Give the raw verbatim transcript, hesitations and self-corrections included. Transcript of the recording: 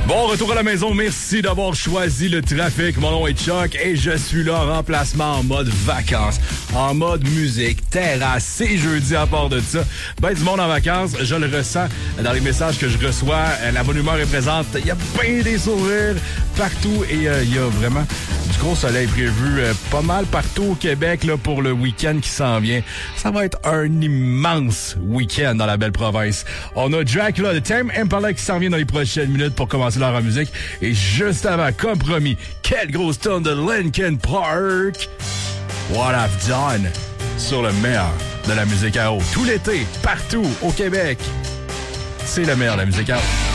Bon, retour à la maison. Merci d'avoir choisi le trafic. Mon nom est Chuck et je suis là en remplacement en mode vacances, en mode musique, terrasse. C'est jeudi à part de ça. Ben du monde en vacances, je le ressens dans les messages que je reçois. La bonne humeur est présente. Il y a bien des sourires partout et euh, il y a vraiment du gros soleil prévu euh, pas mal partout au Québec là, pour le week-end qui s'en vient. Ça va être un immense week-end dans la belle province. On a Dracula de Tame Impala qui s'en vient dans les prochaines minutes pour commencer l'heure en musique. Et juste avant, comme promis, quelle grosse tonne de Linkin Park. What I've Done sur le meilleur de la musique à eau. Tout l'été, partout au Québec. C'est le meilleur de la musique à eau.